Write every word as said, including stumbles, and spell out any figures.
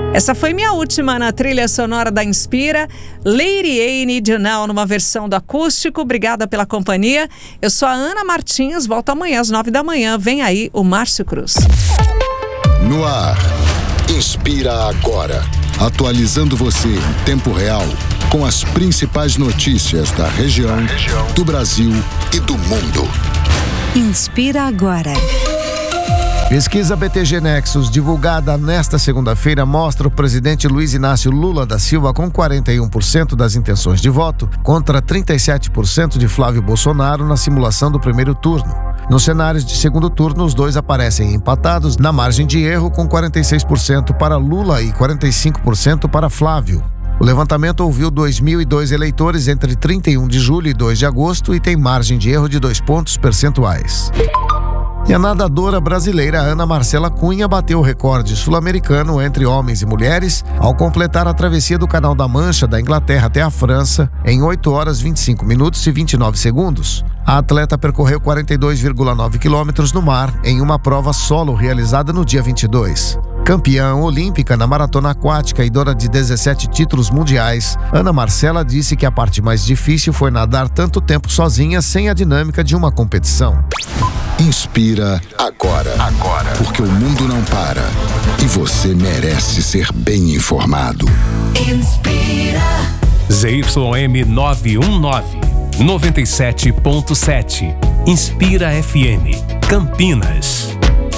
Essa foi minha última na trilha sonora da Inspira, Lady A, Need You Now, numa versão do acústico. Obrigada pela companhia. Eu sou a Ana Martins, volto amanhã às nove da manhã. Vem aí o Márcio Cruz. No ar, Inspira Agora. Atualizando você em tempo real com as principais notícias da região, do Brasil e do mundo. Inspira Agora. Pesquisa B T G Nexus, divulgada nesta segunda-feira, mostra o presidente Luiz Inácio Lula da Silva com quarenta e um por cento das intenções de voto, contra trinta e sete por cento de Flávio Bolsonaro na simulação do primeiro turno. Nos cenários de segundo turno, os dois aparecem empatados na margem de erro, com quarenta e seis por cento para Lula e quarenta e cinco por cento para Flávio. O levantamento ouviu dois mil e dois eleitores entre trinta e um de julho e dois de agosto e tem margem de erro de dois pontos percentuais. E a nadadora brasileira Ana Marcela Cunha bateu o recorde sul-americano entre homens e mulheres ao completar a travessia do Canal da Mancha da Inglaterra até a França em oito horas, vinte e cinco minutos e vinte e nove segundos. A atleta percorreu quarenta e dois vírgula nove quilômetros no mar em uma prova solo realizada no dia vinte e dois. Campeã olímpica na maratona aquática e dona de dezessete títulos mundiais, Ana Marcela disse que a parte mais difícil foi nadar tanto tempo sozinha sem a dinâmica de uma competição. Inspira agora. Agora. Porque o mundo não para. E você merece ser bem informado. Inspira. Z Y M novecentos e dezenove, noventa e sete ponto sete. Inspira F M. Campinas.